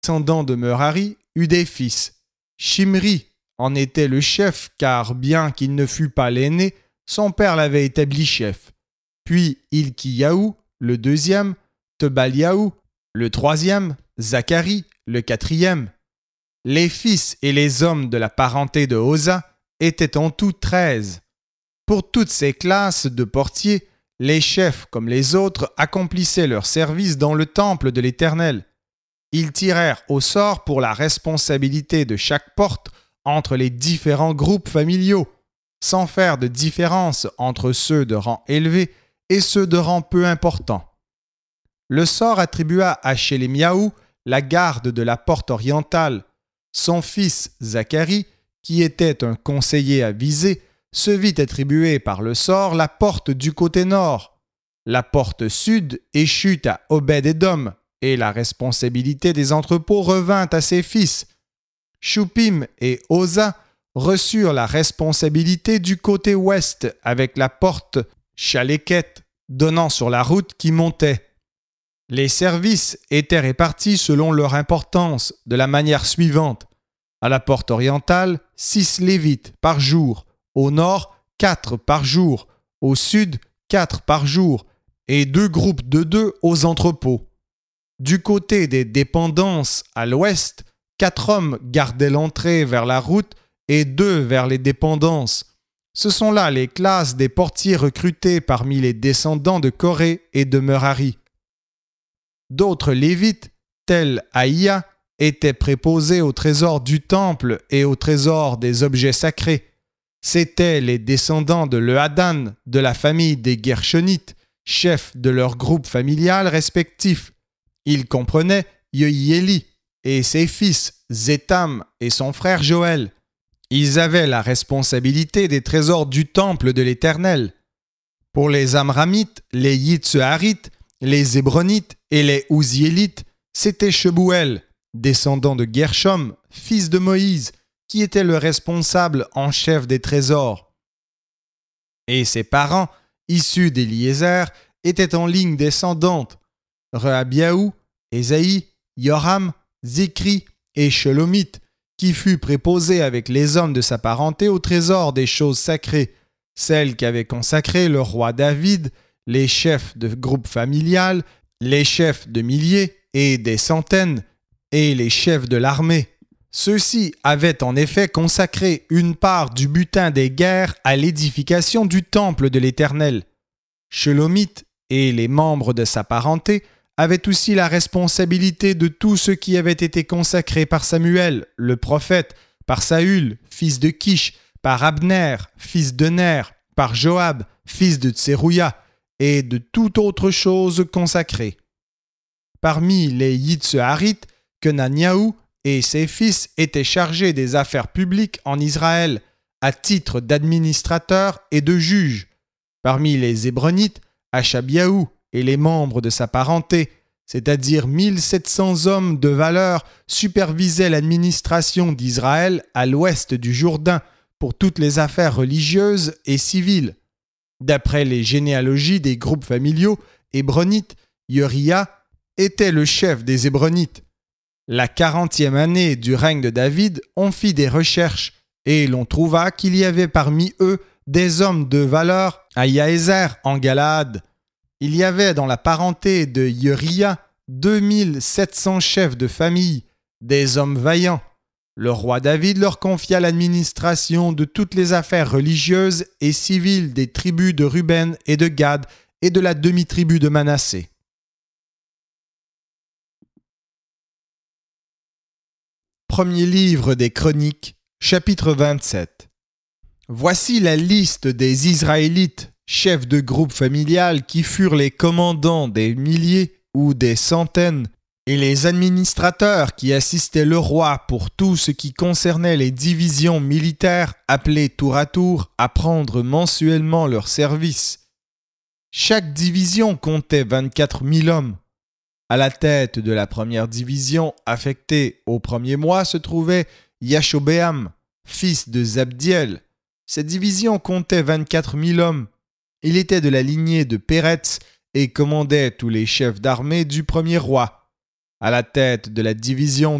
Descendant de Merari, eut des fils. Shimri en était le chef, car bien qu'il ne fût pas l'aîné, son père l'avait établi chef. Puis Ilkiyahu, le deuxième, Tebaliahu, le troisième, Zacharie, le quatrième. Les fils et les hommes de la parenté de Oza étaient en tout 13. Pour toutes ces classes de portiers, les chefs comme les autres accomplissaient leur service dans le temple de l'Éternel. Ils tirèrent au sort pour la responsabilité de chaque porte entre les différents groupes familiaux, sans faire de différence entre ceux de rang élevé et ceux de rang peu important. Le sort attribua à Shélémiahu la garde de la porte orientale. Son fils Zacharie, qui était un conseiller avisé, se vit attribuer par le sort la porte du côté nord. La porte sud échut à Obed-Édom, et la responsabilité des entrepôts revint à ses fils. Shupim et Oza reçurent la responsabilité du côté ouest avec la porte Chaléket, donnant sur la route qui montait. Les services étaient répartis selon leur importance, de la manière suivante. À la porte orientale, 6 Lévites par jour, au nord, 4 par jour, au sud, 4 par jour, et 2 groupes de 2 aux entrepôts. Du côté des dépendances à l'ouest, 4 hommes gardaient l'entrée vers la route et 2 vers les dépendances. Ce sont là les classes des portiers recrutés parmi les descendants de Coré et de Merari. D'autres Lévites, tels Aïa, étaient préposés au trésor du temple et au trésor des objets sacrés. C'étaient les descendants de Lehadan, de la famille des Gershonites, chefs de leur groupe familial respectif. Ils comprenaient Yehiéli et ses fils, Zétam et son frère Joël. Ils avaient la responsabilité des trésors du temple de l'Éternel. Pour les Amramites, les Yitsuharites, les Hébronites et les Ouziélites, c'était Shebuel, descendant de Gershom, fils de Moïse, qui était le responsable en chef des trésors. Et ses parents, issus d'Éliézer, étaient en ligne descendante. Rehabiahu, Ésaïe, Yoram, Zikri et Shelomith, qui fut préposé avec les hommes de sa parenté au trésor des choses sacrées, celles qu'avait consacrées le roi David, les chefs de groupe familial, les chefs de milliers et des centaines, et les chefs de l'armée. Ceux-ci avaient en effet consacré une part du butin des guerres à l'édification du temple de l'Éternel. Shelomith et les membres de sa parenté avaient aussi la responsabilité de tout ce qui avait été consacré par Samuel, le prophète, par Saül, fils de Kish, par Abner, fils de Ner, par Joab, fils de Tserouïa, et de toute autre chose consacrée. Parmi les Yitsuharites, Kenaniahu et ses fils étaient chargés des affaires publiques en Israël, à titre d'administrateurs et de juges. Parmi les Hébronites, Ashabiahu et les membres de sa parenté, c'est-à-dire 1700 hommes de valeur, supervisaient l'administration d'Israël à l'ouest du Jourdain pour toutes les affaires religieuses et civiles. D'après les généalogies des groupes familiaux hébronites, Uriah était le chef des Hébronites. La 40e année du règne de David, on fit des recherches et l'on trouva qu'il y avait parmi eux des hommes de valeur à Yaézer en Galaad. Il y avait dans la parenté de Uriah 2700 chefs de famille, des hommes vaillants. Le roi David leur confia l'administration de toutes les affaires religieuses et civiles des tribus de Ruben et de Gad et de la demi-tribu de Manassé. Premier livre des Chroniques, chapitre 27. Voici la liste des Israélites, chefs de groupe familial qui furent les commandants des milliers ou des centaines, et les administrateurs qui assistaient le roi pour tout ce qui concernait les divisions militaires appelées tour à tour à prendre mensuellement leur service. Chaque division comptait 24 000 hommes. À la tête de la première division affectée au premier mois se trouvait Yashobéam, fils de Zabdiel. Cette division comptait 24 000 hommes. Il était de la lignée de Péretz et commandait tous les chefs d'armée du premier roi. à la tête de la division